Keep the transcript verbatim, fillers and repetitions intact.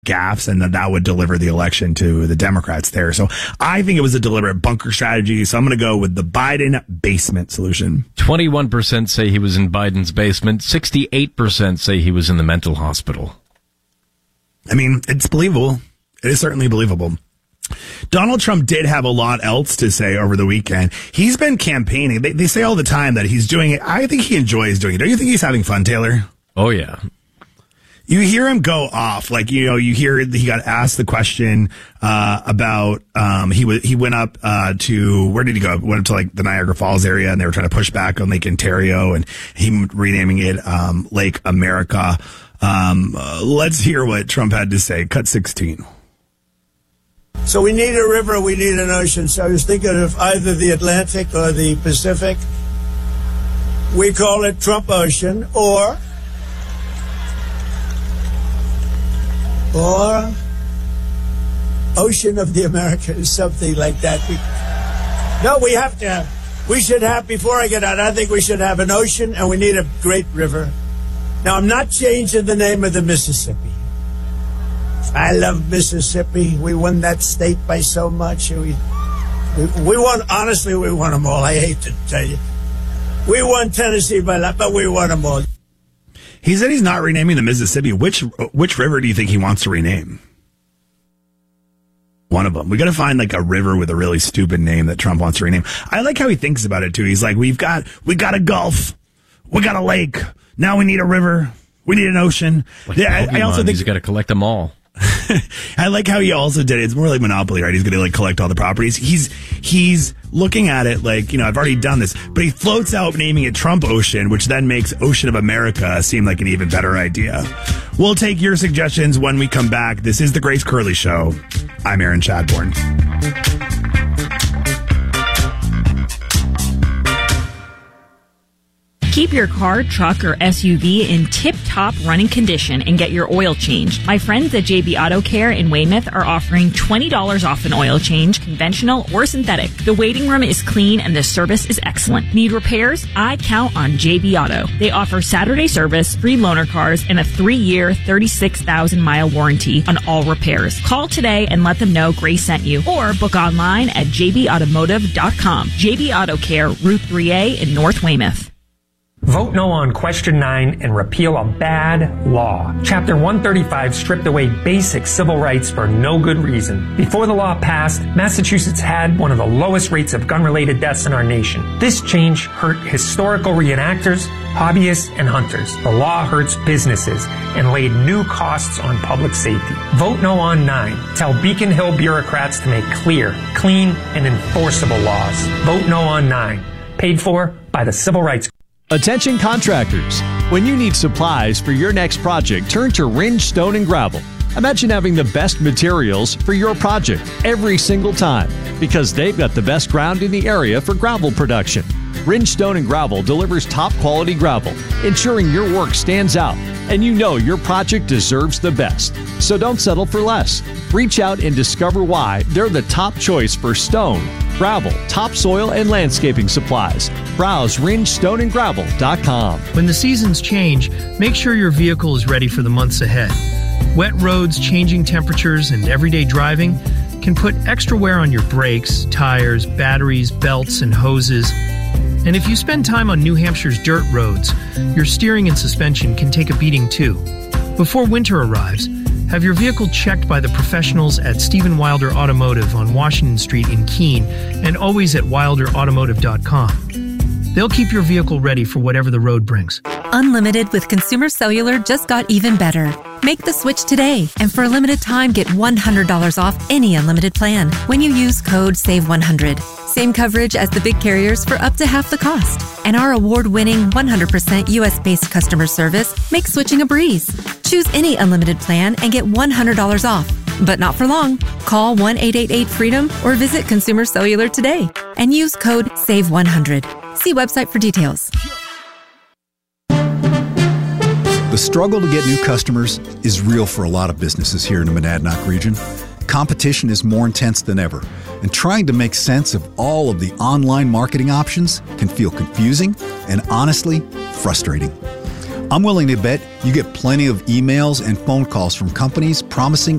gaffes, and that that would deliver the election to the Democrats there. So I think it was a deliberate bunker strategy. So I'm going to go with the Biden basement solution. twenty-one percent say he was in Biden's basement. sixty-eight percent say he was in the mental hospital. I mean, it's believable. It is certainly believable. Donald Trump did have a lot else to say over the weekend. He's been campaigning. They, they say all the time that he's doing it. I think he enjoys doing it. Don't you think he's having fun, Taylor? Oh, yeah. You hear him go off, like, you know, you hear he got asked the question uh, about um, he w- he went up uh, to, where did he go? Went up to like the Niagara Falls area, and they were trying to push back on Lake Ontario, and him renaming it um, Lake America. Um, uh, let's hear what Trump had to say. Cut sixteen. So we need a river, we need an ocean. So I was thinking of either the Atlantic or the Pacific. We call it Trump Ocean, or or Ocean of the Americas, something like that. We, no, we have to have, we should have, before I get out, I think we should have an ocean, and we need a great river. Now, I'm not changing the name of the Mississippi. I love Mississippi. We won that state by so much. We, we, we won, honestly, we won them all. I hate to tell you. We won Tennessee by a lot, but we won them all. He said he's not renaming the Mississippi. Which which river do you think he wants to rename? One of them. We got to find like a river with a really stupid name that Trump wants to rename. I like how he thinks about it too. He's like, we've got we got a gulf, we got a lake. Now we need a river. We need an ocean. Like yeah, I, I also think he's got to collect them all. I like how he also did it. It's more like Monopoly, right? He's going to like collect all the properties. He's he's looking at it like, you know, I've already done this, but he floats out naming it Trump Ocean, which then makes Ocean of America seem like an even better idea. We'll take your suggestions when we come back. This is the Grace Curley Show. I'm Aaron Chadbourne. Keep your car, truck, or S U V in tip-top running condition and get your oil changed. My friends at J B Auto Care in Weymouth are offering twenty dollars off an oil change, conventional or synthetic. The waiting room is clean and the service is excellent. Need repairs? I count on J B Auto. They offer Saturday service, free loaner cars, and a three-year, thirty-six thousand mile warranty on all repairs. Call today and let them know Grace sent you, or book online at j b automotive dot com. J B Auto Care, Route three A in North Weymouth. Vote no on question nine and repeal a bad law. Chapter one thirty-five stripped away basic civil rights for no good reason. Before the law passed, Massachusetts had one of the lowest rates of gun-related deaths in our nation. This change hurt historical reenactors, hobbyists, and hunters. The law hurts businesses and laid new costs on public safety. Vote no on nine. Tell Beacon Hill bureaucrats to make clear, clean, and enforceable laws. Vote no on nine. Paid for by the Civil Rights. Attention contractors. When you need supplies for your next project, turn to Ringe Stone and Gravel. Imagine having the best materials for your project every single time, because they've got the best ground in the area for gravel production. Ringe Stone and Gravel delivers top quality gravel, ensuring your work stands out and you know your project deserves the best. So don't settle for less. Reach out and discover why they're the top choice for stone, gravel, topsoil, and landscaping supplies. Browse ringe stone and gravel dot com. When the seasons change, make sure your vehicle is ready for the months ahead. Wet roads, changing temperatures, and everyday driving can put extra wear on your brakes, tires, batteries, belts, and hoses. And if you spend time on New Hampshire's dirt roads, your steering and suspension can take a beating too. Before winter arrives, have your vehicle checked by the professionals at Stephen Wilder Automotive on Washington Street in Keene, and always at wilder automotive dot com. They'll keep your vehicle ready for whatever the road brings. Unlimited with Consumer Cellular just got even better. Make the switch today, and for a limited time, get one hundred dollars off any unlimited plan when you use code save one hundred. Same coverage as the big carriers for up to half the cost. And our award-winning one hundred percent U S-based customer service makes switching a breeze. Choose any unlimited plan and get one hundred dollars off. But not for long. Call one eight eight eight freedom or visit Consumer Cellular today and use code save one hundred. See website for details. The struggle to get new customers is real for a lot of businesses here in the Monadnock region. Competition is more intense than ever, and trying to make sense of all of the online marketing options can feel confusing and honestly frustrating. I'm willing to bet you get plenty of emails and phone calls from companies promising